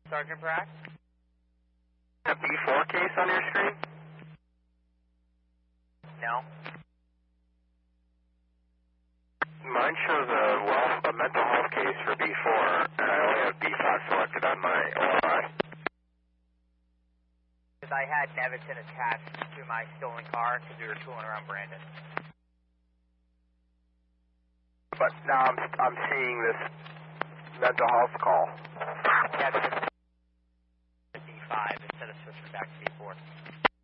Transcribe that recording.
Sergeant Brack? A B4 case on your screen? No. Mine shows a mental health case for B4, and I only have B5 selected on my ORI. Because I had Neverton attached to my stolen car because we were tooling around Brandon. But now I'm seeing this mental health call. Yeah, because B5 instead of switching back to B4.